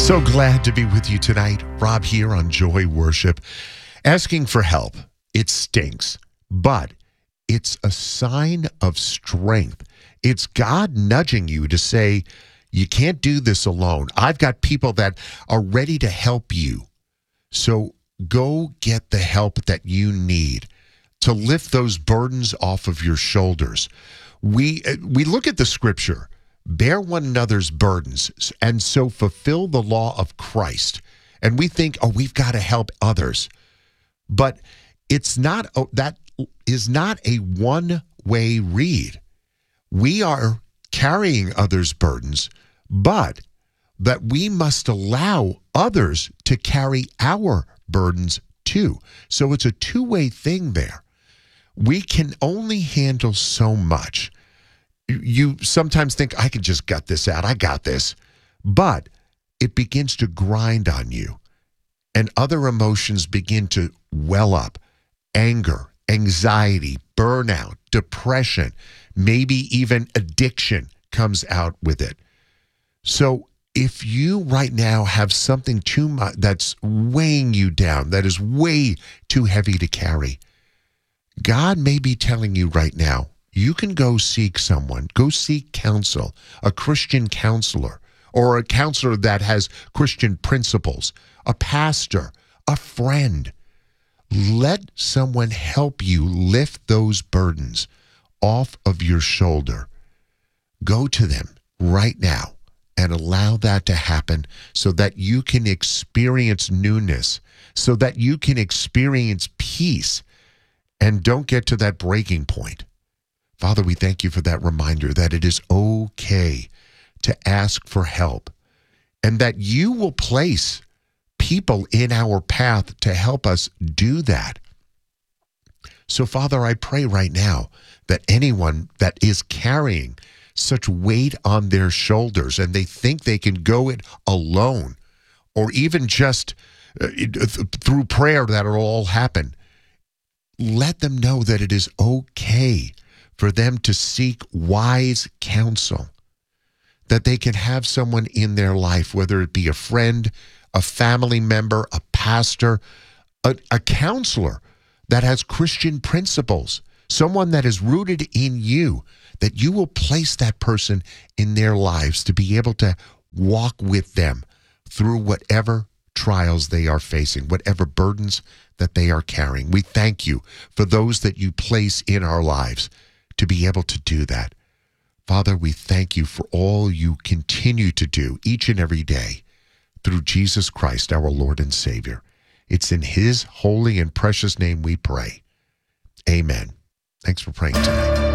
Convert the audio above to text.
So glad to be with you tonight. Rob here on Joy Worship. Asking for help, it stinks, but it's a sign of strength. It's God nudging you to say, you can't do this alone. I've got people that are ready to help you. So go get the help that you need to lift those burdens off of your shoulders. We look at the scripture, bear one another's burdens, and so fulfill the law of Christ. And we think, we've got to help others. But it's not, that is not a one-way read. We are carrying others' burdens, but that we must allow others to carry our burdens too. So it's a two-way thing there. We can only handle so much. You sometimes think, I can just gut this out. I got this. But it begins to grind on you. And other emotions begin to well up. Anger, anxiety, burnout, depression, maybe even addiction comes out with it. So if you right now have something too much that's weighing you down, that is way too heavy to carry, God may be telling you right now, you can go seek someone, go seek counsel, a Christian counselor, or a counselor that has Christian principles, a pastor, a friend. Let someone help you lift those burdens off of your shoulder. Go to them right now and allow that to happen so that you can experience newness, so that you can experience peace, and don't get to that breaking point. Father, we thank you for that reminder that it is okay to ask for help and that you will place people in our path to help us do that. So, Father, I pray right now that anyone that is carrying such weight on their shoulders and they think they can go it alone, or even just through prayer that'll all happen, let them know that it is okay for them to seek wise counsel, that they can have someone in their life, whether it be a friend, a family member, a pastor, a counselor that has Christian principles, someone that is rooted in you, that you will place that person in their lives to be able to walk with them through whatever trials they are facing, whatever burdens that they are carrying. We thank you for those that you place in our lives to be able to do that. Father, we thank you for all you continue to do each and every day through Jesus Christ, our Lord and Savior. It's in his holy and precious name we pray. Amen. Thanks for praying tonight.